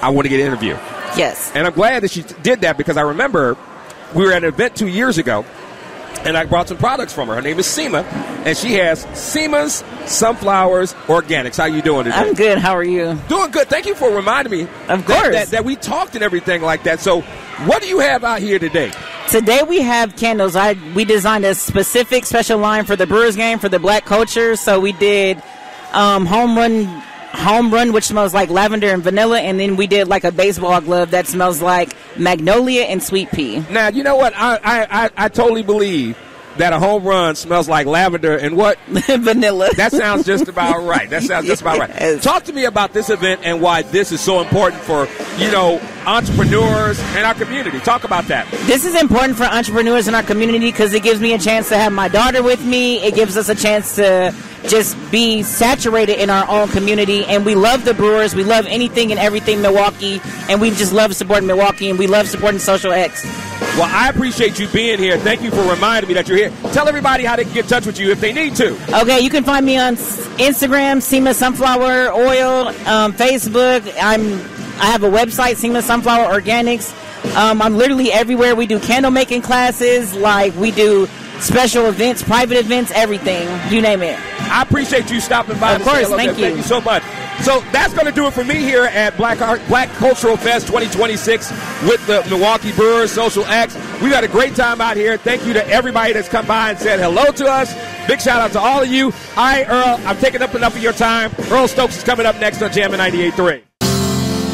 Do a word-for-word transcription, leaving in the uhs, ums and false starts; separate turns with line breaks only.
I want to get an interview.
Yes.
And I'm glad that she did that because I remember we were at an event two years ago, and I brought some products from her. Her name is Seema, and she has Seema's Sunflowers Organics. How you doing today?
I'm good. How are you?
Doing good. Thank you for reminding me
of
that,
course.
That, that we talked and everything like that. So what do you have out here today?
Today we have candles. I We designed a specific special line for the Brewers game for the black culture. So we did um, home run, home run, which smells like lavender and vanilla, and then we did like a baseball glove that smells like magnolia and sweet pea.
Now, you know what? I I, I, I totally believe that a home run smells like lavender and what?
Vanilla.
That sounds just about right. That sounds just about right.
Yes.
Talk to me about this event and why this is so important for, you know, entrepreneurs and our community. Talk about that.
This is important for entrepreneurs in our community because it gives me a chance to have my daughter with me. It gives us a chance to just be saturated in our own community. And we love the Brewers. We love anything and everything Milwaukee. And we just love supporting Milwaukee. And we love supporting Social X.
Well, I appreciate you being here. Thank you for reminding me that you're here. Tell everybody how they can get in touch with you if they need to.
Okay, you can find me on Instagram, Seema Sunflower Oil, um, Facebook. I'm I have a website, Seema Sunflower Organics. Um, I'm literally everywhere. We do candle making classes, like we do special events, private events, everything. You name it.
I appreciate you stopping by.
Of course, thank you.
Thank you so much. So that's going to do it for me here at Black Art, Black Cultural Fest twenty twenty-six with the Milwaukee Brewers, Social X. We've had a great time out here. Thank you to everybody that's come by and said hello to us. Big shout out to all of you. Hi, Earl. I'm taking up enough of your time. Earl Stokes is coming up next on Jammin' ninety-eight point three.